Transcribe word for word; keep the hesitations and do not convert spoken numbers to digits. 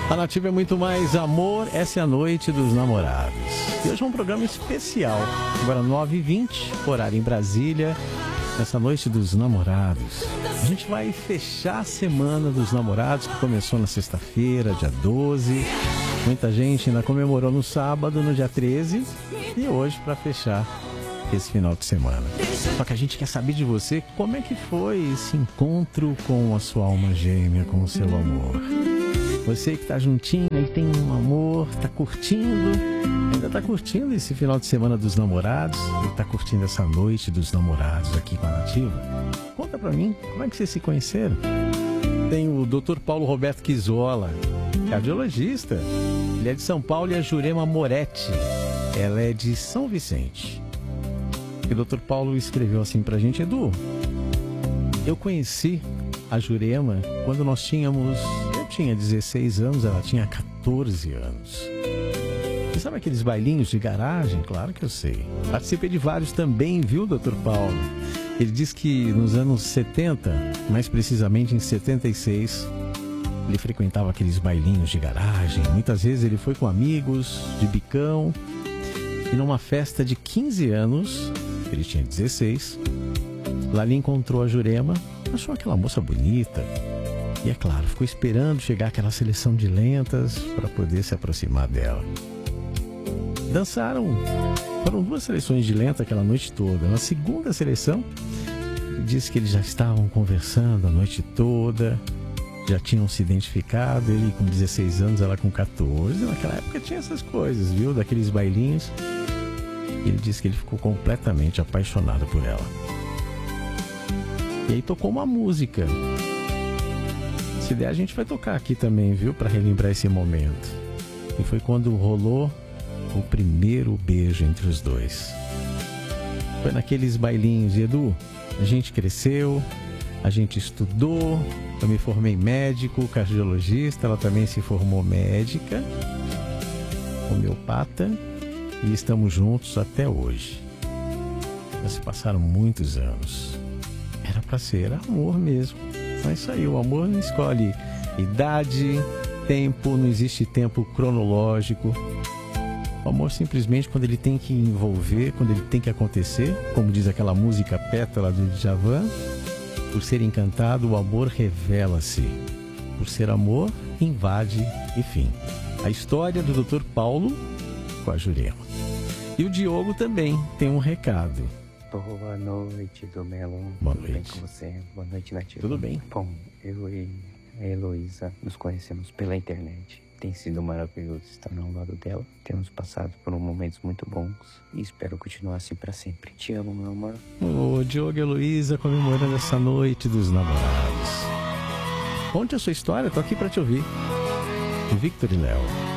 A Nativa é muito mais amor, essa é a noite dos namorados. E hoje é um programa especial, agora nove e vinte, horário em Brasília, nessa noite dos namorados. A gente vai fechar a semana dos namorados, que começou na sexta-feira, dia doze. Muita gente ainda comemorou no sábado, no dia treze, e hoje para fechar esse final de semana. Só que a gente quer saber de você como é que foi esse encontro com a sua alma gêmea, com o seu amor. Você que tá juntinho, aí tem um amor, tá curtindo, ainda tá curtindo esse final de semana dos namorados, e tá curtindo essa noite dos namorados aqui com a Nativa. Conta pra mim, como é que vocês se conheceram? Tem o doutor Paulo Roberto Quizola, cardiologista. Ele é de São Paulo, e a Jurema Moretti, ela é de São Vicente. E o doutor Paulo escreveu assim pra gente: Edu, eu conheci a Jurema quando nós tínhamos... Eu tinha dezesseis anos, ela tinha quatorze anos. E sabe aqueles bailinhos de garagem? Claro que eu sei. Participei de vários também, viu, doutor Paulo? Ele diz que nos anos setenta, mais precisamente em setenta e seis, ele frequentava aqueles bailinhos de garagem. Muitas vezes ele foi com amigos, de bicão. E numa festa de quinze anos, ele tinha dezesseis, lá ele encontrou a Jurema, achou aquela moça bonita. E é claro, ficou esperando chegar aquela seleção de lentas para poder se aproximar dela. Dançaram, foram duas seleções de lenta aquela noite toda. Na segunda seleção, ele disse que eles já estavam conversando a noite toda, já tinham se identificado, ele com dezesseis anos, ela com quatorze. Naquela época tinha essas coisas, viu? Daqueles bailinhos. E ele disse que ele ficou completamente apaixonado por ela. E aí tocou uma música. Se der, a gente vai tocar aqui também, viu? Para relembrar esse momento. E foi quando rolou o primeiro beijo entre os dois. Foi naqueles bailinhos, Edu. A gente cresceu, a gente estudou. Eu me formei médico, cardiologista. Ela também se formou médica, homeopata. E estamos juntos até hoje. Já se passaram muitos anos. Era para ser amor mesmo. Mas isso aí, o amor não escolhe idade, tempo, não existe tempo cronológico. O amor simplesmente, quando ele tem que envolver, quando ele tem que acontecer, como diz aquela música Pétala do Djavan, por ser encantado, o amor revela-se. Por ser amor, invade e fim. A história do doutor Paulo com a Jurema. E o Diogo também tem um recado. Boa noite, Domelo. Boa Tudo noite. bem com você? Boa noite, Nativa. Tudo bem. Bom, eu e a Heloísa nos conhecemos pela internet. Tem sido maravilhoso estar ao lado dela. Temos passado por momentos muito bons e espero continuar assim pra sempre. Te amo, meu amor. Ô, Diogo e Heloísa comemorando essa noite dos namorados. Conte a sua história, tô aqui pra te ouvir. Victor e Léo.